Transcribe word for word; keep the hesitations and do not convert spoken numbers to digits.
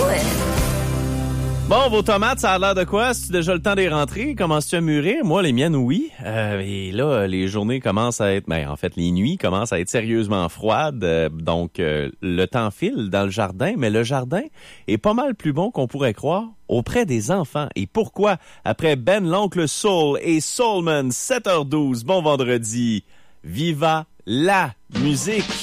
Bon, vos tomates, ça a l'air de quoi? C'est déjà le temps des rentrées? Commences-tu à mûrir? Moi, les miennes, oui. Euh, et là, les journées commencent à être... Ben, en fait, les nuits commencent à être sérieusement froides. Euh, donc, euh, le temps file dans le jardin, mais le jardin est pas mal plus bon qu'on pourrait croire auprès des enfants. Et pourquoi? Après Ben l'Oncle Soul et Soulman, sept heures douze, bon vendredi. Viva la musique!